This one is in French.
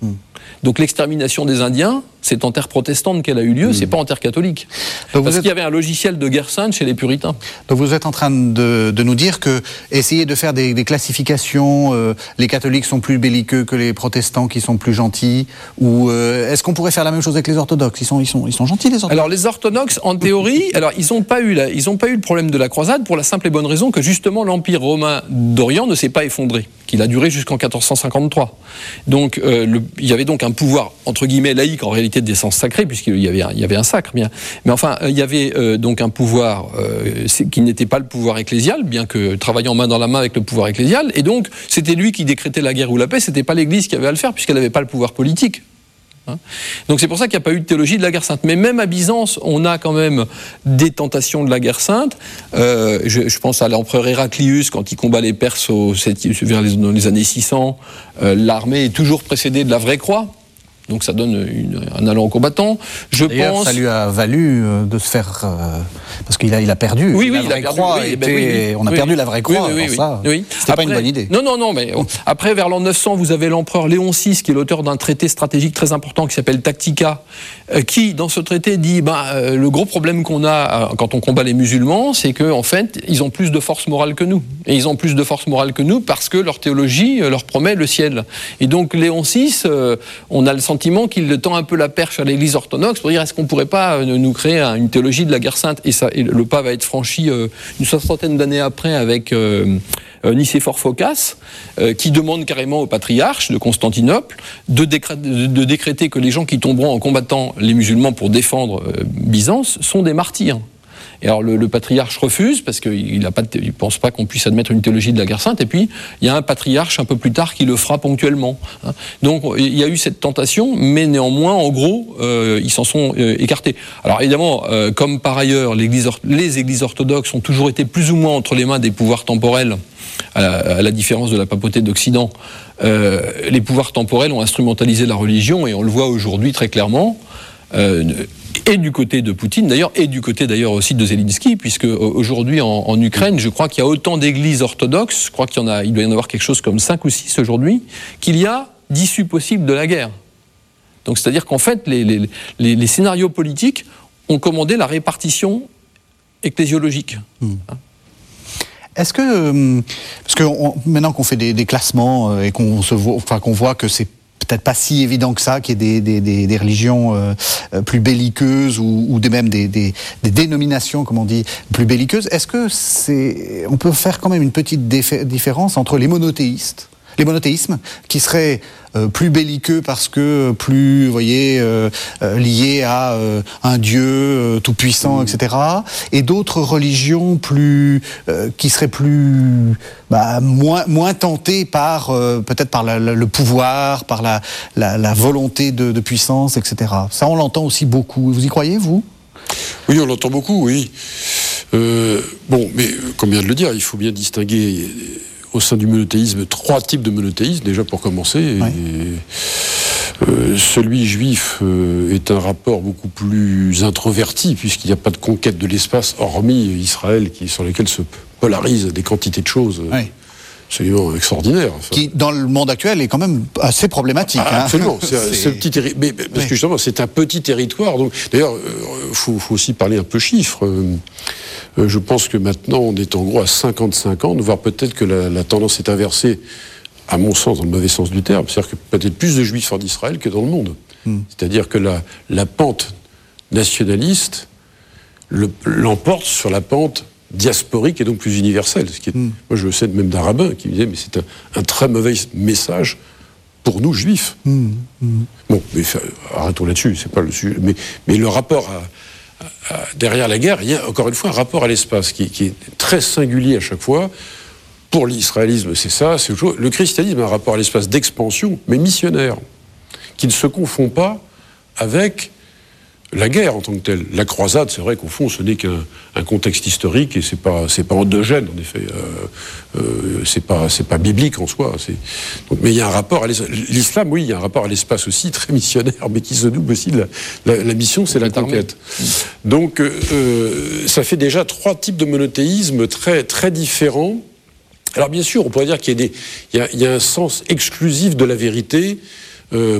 Donc l'extermination des Indiens, c'est en terre protestante qu'elle a eu lieu, c'est pas en terre catholique. Donc parce qu'il y avait un logiciel de guerre sainte chez les puritains. Donc vous êtes en train de nous dire que essayer de faire des classifications, les catholiques sont plus belliqueux que les protestants qui sont plus gentils, ou est-ce qu'on pourrait faire la même chose avec les orthodoxes ? Ils sont gentils, les orthodoxes. Alors les orthodoxes, en théorie, alors ils n'ont pas eu le problème de la croisade pour la simple et bonne raison que justement l'Empire romain d'Orient ne s'est pas effondré, qu'il a duré jusqu'en 1453. Donc il y avait donc un pouvoir entre guillemets laïque en réalité de d'essence sacrée, puisqu'il y avait un sacre, bien. Mais enfin, il y avait donc un pouvoir qui n'était pas le pouvoir ecclésial, bien que travaillant main dans la main avec le pouvoir ecclésial, et donc c'était lui qui décrétait la guerre ou la paix, c'était pas l'Église qui avait à le faire, puisqu'elle n'avait pas le pouvoir politique. Donc c'est pour ça qu'il n'y a pas eu de théologie de la guerre sainte. Mais même à Byzance, on a quand même des tentations de la guerre sainte. Je pense à l'empereur Héraclius, quand il combat les Perses dans les années 600, l'armée est toujours précédée de la vraie croix. Donc ça donne un allant aux combattants. D'ailleurs, ça lui a valu de se faire... parce qu'il a perdu. Oui, la vraie croix on a perdu la vraie croix. C'était pas une bonne idée. Non, mais après, vers l'an 900, vous avez l'empereur Léon VI, qui est l'auteur d'un traité stratégique très important qui s'appelle Tactica, qui, dans ce traité, dit le gros problème qu'on a quand on combat les musulmans, c'est qu'en fait, ils ont plus de force morale que nous. Et ils ont plus de force morale que nous parce que leur théologie leur promet le ciel. Et donc, Léon VI, on a le sentiment qu'il tend un peu la perche à l'Église orthodoxe pour dire est-ce qu'on ne pourrait pas nous créer une théologie de la guerre sainte, et le pas va être franchi une soixantaine d'années après avec Nicéphore Phocas, qui demande carrément au patriarche de Constantinople de décréter que les gens qui tomberont en combattant les musulmans pour défendre Byzance sont des martyrs. Et alors le patriarche refuse parce qu'il ne pense pas qu'on puisse admettre une théologie de la guerre sainte. Et puis il y a un patriarche un peu plus tard qui le fera ponctuellement. Donc il y a eu cette tentation, mais néanmoins, en gros, ils s'en sont écartés. Alors évidemment, comme par ailleurs, les églises orthodoxes ont toujours été plus ou moins entre les mains des pouvoirs temporels, à la différence de la papauté d'Occident. Les pouvoirs temporels ont instrumentalisé la religion, et on le voit aujourd'hui très clairement. Et du côté de Poutine d'ailleurs, et du côté d'ailleurs aussi de Zelensky, puisque aujourd'hui en Ukraine, je crois qu'il y a autant d'églises orthodoxes, je crois il doit y en avoir quelque chose comme 5 ou 6 aujourd'hui, qu'il y a d'issues possibles de la guerre. Donc c'est-à-dire qu'en fait, les scénarios politiques ont commandé la répartition ecclésiologique. Est-ce que, parce que maintenant qu'on fait des classements et qu'on voit que c'est peut-être pas si évident que ça, qu'il y ait des religions plus belliqueuses ou même des dénominations, comme on dit, plus belliqueuses. Est-ce que on peut faire quand même une petite différence entre les monothéismes, qui seraient plus belliqueux parce que plus, vous voyez, liés à un Dieu tout-puissant, etc., et d'autres religions qui seraient plus, moins tentées par, peut-être par le pouvoir, par la volonté de puissance, etc. Ça, on l'entend aussi beaucoup. Vous y croyez, vous ? Oui, on l'entend beaucoup, oui. Mais comme vient de le dire, il faut bien distinguer au sein du monothéisme 3 types de monothéisme, déjà pour commencer. Ouais. Celui juif est un rapport beaucoup plus introverti, puisqu'il n'y a pas de conquête de l'espace, hormis Israël, sur lequel se polarisent des quantités de choses absolument extraordinaires. Enfin, qui, dans le monde actuel, est quand même assez problématique. Absolument. Parce que justement, c'est un petit territoire. Donc, d'ailleurs, faut aussi parler un peu chiffres. Je pense que maintenant, on est en gros à 50-50, voire peut-être que la tendance est inversée, à mon sens, dans le mauvais sens du terme. C'est-à-dire que peut-être plus de juifs en Israël que dans le monde. C'est-à-dire que la pente nationaliste l'emporte sur la pente diasporique et donc plus universelle. Moi, je le sais même d'un rabbin qui me disait, mais c'est un très mauvais message pour nous, juifs. Bon, mais arrêtons là-dessus, c'est pas le sujet. Mais le rapport derrière la guerre, il y a encore une fois un rapport à l'espace qui est très singulier à chaque fois. Pour l'israélisme, c'est ça, c'est autre chose. Le christianisme a un rapport à l'espace d'expansion, mais missionnaire, qui ne se confond pas avec la guerre en tant que telle. La croisade, c'est vrai qu'au fond, ce n'est qu'un contexte historique et c'est pas endogène, en effet. C'est pas biblique en soi. Mais il y a un rapport à l'islam, oui, il y a un rapport à l'espace aussi très missionnaire, mais qui se double aussi de la mission, c'est la conquête. Donc, ça fait déjà 3 types de monothéisme très très différents. Alors bien sûr, on pourrait dire qu'il y a un sens exclusif de la vérité.